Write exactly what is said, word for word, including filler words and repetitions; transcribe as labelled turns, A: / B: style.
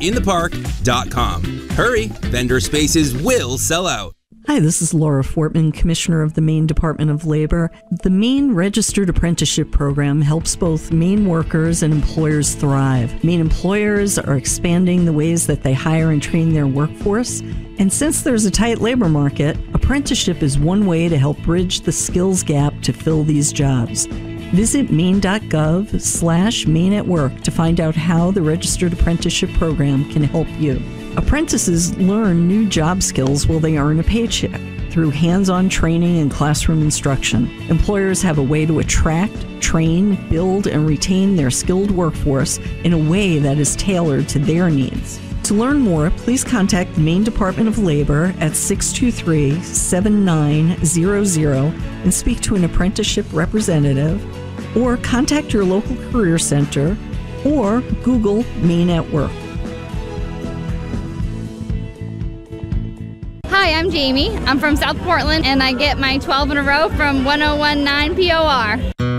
A: in the park dot com. Hurry, vendor spaces will sell out.
B: Hi, this is Laura Fortman, Commissioner of the Maine Department of Labor. The Maine Registered Apprenticeship Program helps both Maine workers and employers thrive. Maine employers are expanding the ways that they hire and train their workforce. And since there's a tight labor market, apprenticeship is one way to help bridge the skills gap to fill these jobs. Visit maine.gov slash Maine at Work to find out how the Registered Apprenticeship Program can help you. Apprentices learn new job skills while they earn a paycheck through hands-on training and classroom instruction. Employers have a way to attract, train, build, and retain their skilled workforce in a way that is tailored to their needs. To learn more, please contact the Maine Department of Labor at six two three, seven nine zero zero and speak to an apprenticeship representative, or contact your local career center, or Google Maine at Work.
C: Hi, I'm Jamie. I'm from South Portland, and I get my twelve in a row from one oh one point nine P O R.